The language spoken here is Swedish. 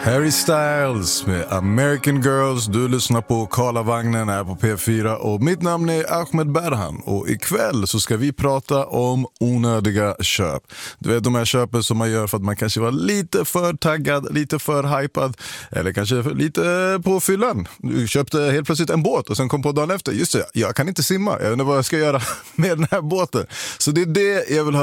Harry Styles med American Girls. Du lyssnar på Karlavagnen här på P4 och mitt namn är Ahmed Berhan. Och ikväll så ska vi prata om onödiga köp. Du vet de här köpen som man gör för att man kanske var lite för taggad, lite för hypad eller kanske lite på fyllan. Du köpte helt plötsligt en båt och sen kom på dagen efter, just det, jag kan inte simma, jag vet inte vad jag ska göra med den här båten. Så det är det jag vill höra